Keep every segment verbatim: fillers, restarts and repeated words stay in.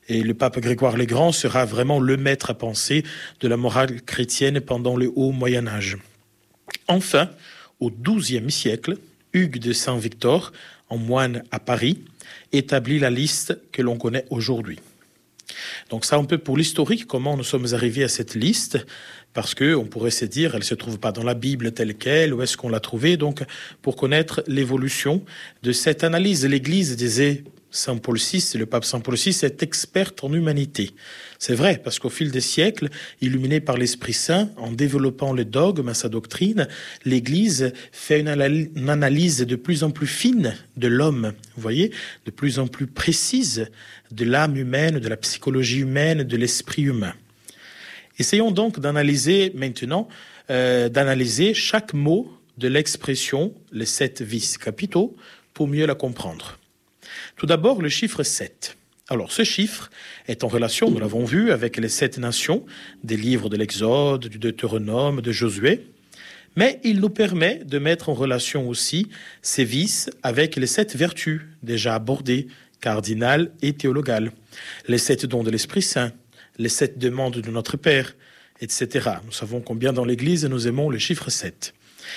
Et le pape Grégoire le Grand sera vraiment le maître à penser de la morale chrétienne pendant le haut Moyen-Âge. Enfin, au douzième siècle, Hugues de Saint-Victor, en moine à Paris, établit la liste que l'on connaît aujourd'hui. Donc ça, un peu pour l'historique, comment nous sommes arrivés à cette liste, parce qu'on pourrait se dire, elle ne se trouve pas dans la Bible telle qu'elle, où est-ce qu'on l'a trouvée, donc pour connaître l'évolution de cette analyse. L'Église disait, Saint Paul six, le pape Saint Paul six est expert en humanité. C'est vrai, parce qu'au fil des siècles, illuminé par l'Esprit Saint, en développant le dogme, sa doctrine, l'Église fait une, une analyse de plus en plus fine de l'homme, vous voyez, de plus en plus précise de l'âme humaine, de la psychologie humaine, de l'esprit humain. Essayons donc d'analyser maintenant, euh, d'analyser chaque mot de l'expression les sept vices capitaux pour mieux la comprendre. Tout d'abord, le chiffre sept. Alors, ce chiffre est en relation, nous l'avons vu, avec les sept nations des livres de l'Exode, du Deutéronome, de Josué, mais il nous permet de mettre en relation aussi ces vices avec les sept vertus déjà abordées, cardinales et théologales, les sept dons de l'Esprit Saint, les sept demandes de notre Père, et cetera. Nous savons combien dans l'Église nous aimons le chiffre sept.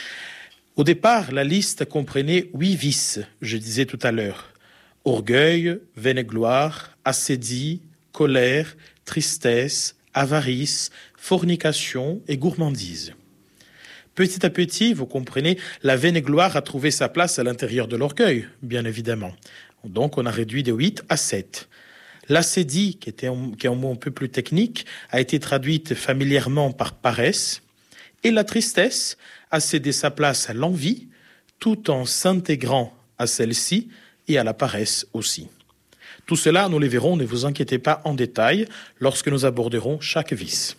Au départ, la liste comprenait huit vices, je disais tout à l'heure. Orgueil, vaine gloire, assédie, colère, tristesse, avarice, fornication et gourmandise. Petit à petit, vous comprenez, la vaine gloire a trouvé sa place à l'intérieur de l'orgueil, bien évidemment. Donc, on a réduit de huit à sept. L'assédie, qui, était un, qui est un mot un peu plus technique, a été traduite familièrement par paresse. Et la tristesse a cédé sa place à l'envie, tout en s'intégrant à celle-ci et à la paresse aussi. Tout cela, nous les verrons, ne vous inquiétez pas, en détail, lorsque nous aborderons chaque vice.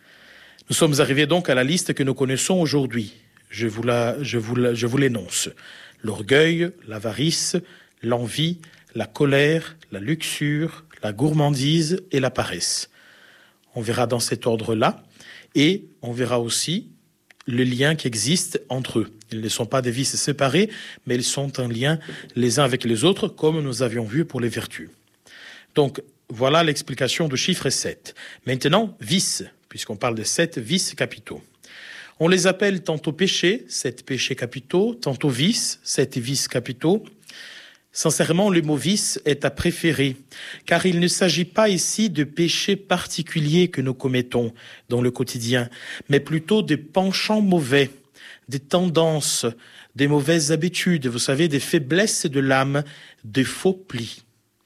Nous sommes arrivés donc à la liste que nous connaissons aujourd'hui. Je vous, la, je vous, la, je vous l'énonce. L'orgueil, l'avarice, l'envie, la colère, la luxure, la gourmandise et la paresse. On verra dans cet ordre-là, et on verra aussi le lien qui existe entre eux. Ils ne sont pas des vices séparés, mais ils sont en lien les uns avec les autres, comme nous avions vu pour les vertus. Donc, voilà l'explication du chiffre sept. Maintenant, vices, puisqu'on parle de sept vices capitaux. On les appelle tantôt péchés, sept péchés capitaux, tantôt vices, sept vices capitaux. Sincèrement, le mot vice est à préférer, car il ne s'agit pas ici de péchés particuliers que nous commettons dans le quotidien, mais plutôt des penchants mauvais, des tendances, des mauvaises habitudes, vous savez, des faiblesses de l'âme, des faux plis.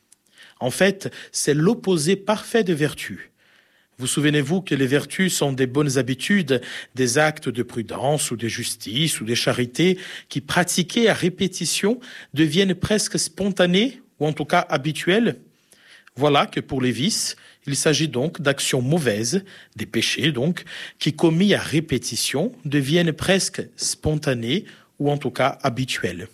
En fait, c'est l'opposé parfait de vertu. Vous souvenez-vous que les vertus sont des bonnes habitudes, des actes de prudence ou de justice ou de charité qui, pratiqués à répétition, deviennent presque spontanés ou en tout cas habituels. Voilà que pour les vices, il s'agit donc d'actions mauvaises, des péchés donc, qui commis à répétition deviennent presque spontanés ou en tout cas habituels.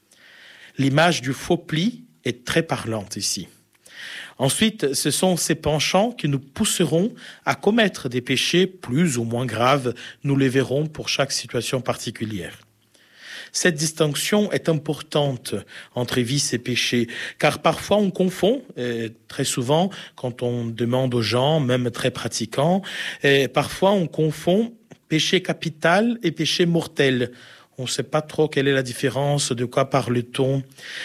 L'image du faux pli est très parlante ici. Ensuite, ce sont ces penchants qui nous pousseront à commettre des péchés plus ou moins graves. Nous les verrons pour chaque situation particulière. Cette distinction est importante entre vices et péchés, car parfois on confond, euh, très souvent, quand on demande aux gens, même très pratiquants, euh, parfois on confond péché capital et péché mortel. On ne sait pas trop quelle est la différence, de quoi parle-t-on.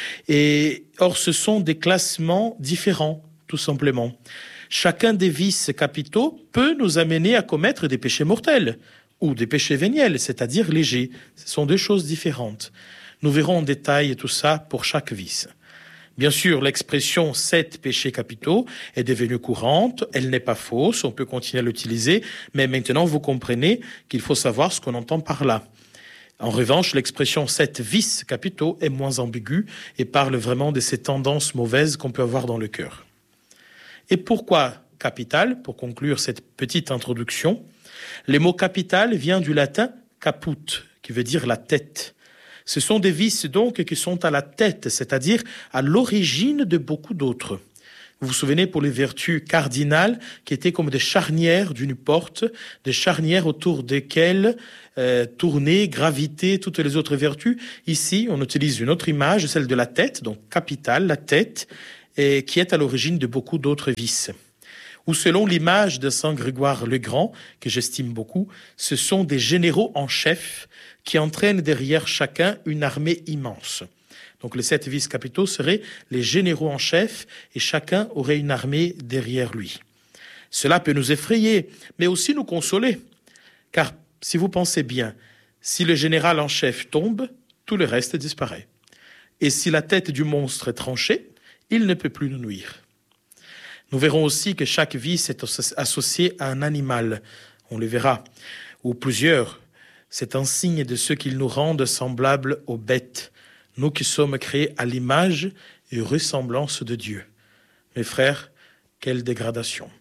Et, or, ce sont des classements différents, tout simplement. Chacun des vices capitaux peut nous amener à commettre des péchés mortels ou des péchés véniels, c'est-à-dire légers. Ce sont deux choses différentes. Nous verrons en détail tout ça pour chaque vice. Bien sûr, l'expression « sept péchés capitaux » est devenue courante, elle n'est pas fausse, on peut continuer à l'utiliser, mais maintenant vous comprenez qu'il faut savoir ce qu'on entend par là. En revanche, l'expression « sept vices capitaux » est moins ambiguë et parle vraiment de ces tendances mauvaises qu'on peut avoir dans le cœur. Et pourquoi capital? Pour conclure cette petite introduction, le mot capital vient du latin « caput », qui veut dire la tête. Ce sont des vices donc qui sont à la tête, c'est-à-dire à l'origine de beaucoup d'autres. Vous vous souvenez pour les vertus cardinales qui étaient comme des charnières d'une porte, des charnières autour desquelles euh, tournaient, gravitaient toutes les autres vertus. Ici, on utilise une autre image, celle de la tête, donc capitale, la tête, et qui est à l'origine de beaucoup d'autres vices. Ou selon l'image de saint Grégoire le Grand, que j'estime beaucoup, ce sont des généraux en chef qui entraînent derrière chacun une armée immense. Donc les sept vices capitaux seraient les généraux en chef et chacun aurait une armée derrière lui. Cela peut nous effrayer, mais aussi nous consoler. Car si vous pensez bien, si le général en chef tombe, tout le reste disparaît. Et si la tête du monstre est tranchée, il ne peut plus nous nuire. Nous verrons aussi que chaque vice est associé à un animal, on le verra, ou plusieurs. C'est un signe de ce qu'ils nous rendent semblables aux bêtes, nous qui sommes créés à l'image et ressemblance de Dieu. Mes frères, quelle dégradation!